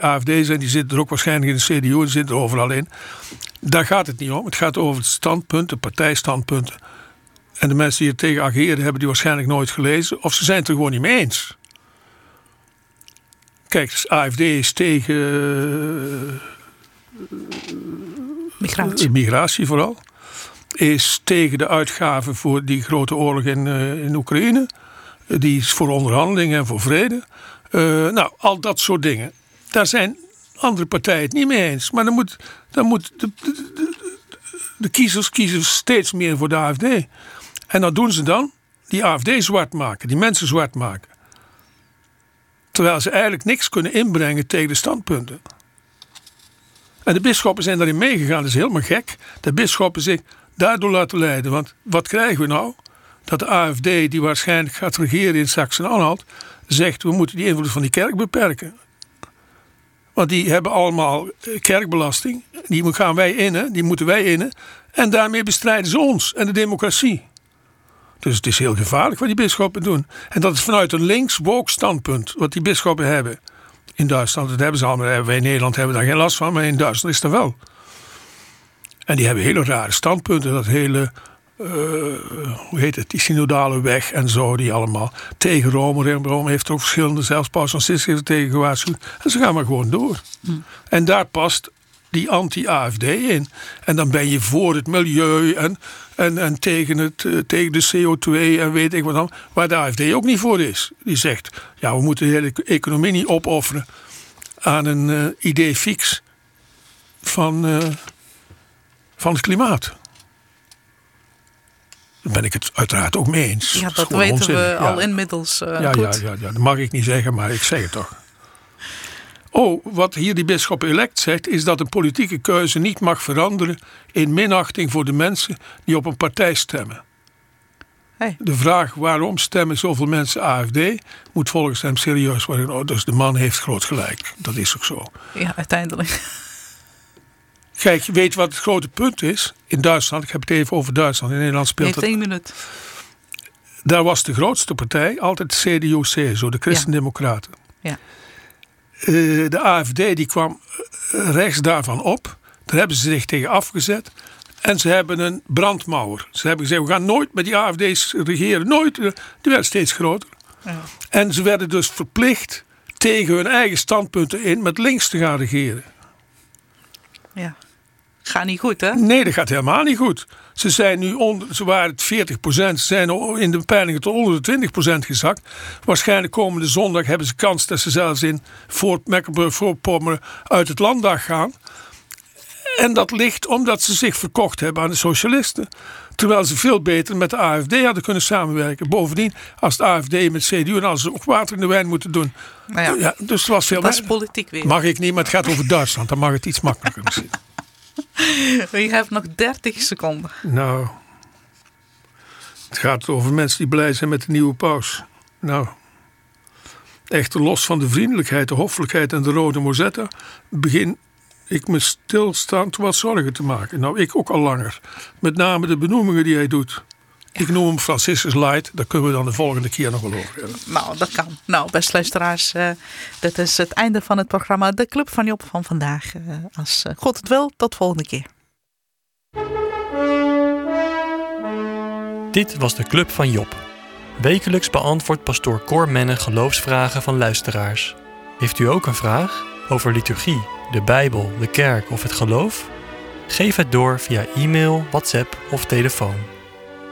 AFD zijn, die zitten er ook waarschijnlijk in de CDU, die zitten er overal in. Daar gaat het niet om. Het gaat over het standpunt, de partijstandpunten. En de mensen die er tegen ageren hebben die waarschijnlijk nooit gelezen. Of ze zijn het er gewoon niet mee eens. Kijk, dus AFD is tegen migratie vooral. Is tegen de uitgaven voor die grote oorlog in Oekraïne. Die is voor onderhandelingen en voor vrede. Al dat soort dingen. Daar zijn andere partijen het niet mee eens. Maar dan moet de kiezers kiezen steeds meer voor de AFD. En dat doen ze dan. Die AFD zwart maken. Die mensen zwart maken. Terwijl ze eigenlijk niks kunnen inbrengen tegen de standpunten. En de bisschoppen zijn daarin meegegaan. Dat is helemaal gek. De bisschoppen zich daardoor laten leiden. Want wat krijgen we nou? Dat de AFD, die waarschijnlijk gaat regeren in Saxe-Anhalt, zegt we moeten die invloed van die kerk beperken. Want die hebben allemaal kerkbelasting. Die gaan wij innen, die moeten wij innen. En daarmee bestrijden ze ons en de democratie. Dus het is heel gevaarlijk wat die bisschoppen doen. En dat is vanuit een links-woke standpunt wat die bisschoppen hebben. In Duitsland, dat hebben ze allemaal. Wij in Nederland hebben daar geen last van, maar in Duitsland is dat wel. En die hebben hele rare standpunten. Dat hele, die synodale weg en zo, die allemaal tegen Rome. Rome heeft ook verschillende, zelfs Paus Franciscus heeft er tegen gewaarschuwd. En ze gaan maar gewoon door. En daar past die anti-AFD in. En dan ben je voor het milieu en tegen de CO2 en weet ik wat dan. Waar de AFD ook niet voor is. Die zegt, ja, we moeten de hele economie niet opofferen aan een idee fix van het klimaat. Daar ben ik het uiteraard ook mee eens. Ja, dat weten onzinnig. We al inmiddels goed. Ja, dat mag ik niet zeggen, maar ik zeg het toch. Wat hier die bisschop-elect zegt, is dat een politieke keuze niet mag veranderen in minachting voor de mensen die op een partij stemmen. Hey. De vraag waarom stemmen zoveel mensen AFD moet volgens hem serieus worden. Dus de man heeft groot gelijk. Dat is ook zo. Ja, uiteindelijk. Kijk, je weet wat het grote punt is in Duitsland. Ik heb het even over Duitsland. In Nederland speelt het. 1 minuut. Daar was de grootste partij altijd de CDU-CSU, de Christen-Democraten. Ja. De AFD die kwam rechts daarvan op. Daar hebben ze zich tegen afgezet. En ze hebben een brandmauer. Ze hebben gezegd, we gaan nooit met die AFD's regeren. Nooit. Die werden steeds groter. Ja. En ze werden dus verplicht tegen hun eigen standpunten in met links te gaan regeren. Ja. Gaat niet goed, hè? Nee, dat gaat helemaal niet goed. Ze zijn nu ze waren het 40%, ze zijn in de peilingen tot onder de 20% gezakt. Waarschijnlijk komende zondag hebben ze kans dat ze zelfs in Mecklenburg-Vorpommern uit het landdag gaan. En dat ligt omdat ze zich verkocht hebben aan de socialisten. Terwijl ze veel beter met de AFD hadden kunnen samenwerken. Bovendien, als de AFD met CDU, dan hadden ze ook water in de wijn moeten doen. Nou ja, dus het was veel. Dat is politiek weer. Mag ik niet, maar het gaat over Duitsland. Dan mag het iets makkelijker misschien. Je hebt nog 30 seconden. Nou, het gaat over mensen die blij zijn met de nieuwe paus. Nou, echter los van de vriendelijkheid, de hoffelijkheid en de rode mozetta, begin ik me stilstaand wat zorgen te maken. Nou, ik ook al langer. Met name de benoemingen die hij doet. Ik noem hem Franciscus Light. Daar kunnen we dan de volgende keer nog wel over hebben. Nou, dat kan. Nou, beste luisteraars, dit is het einde van het programma De Club van Job van vandaag. Als God het wil, tot volgende keer. Dit was de Club van Job. Wekelijks beantwoordt pastoor Cor Menne geloofsvragen van luisteraars. Heeft u ook een vraag over liturgie, de Bijbel, de kerk of het geloof? Geef het door via e-mail, WhatsApp of telefoon.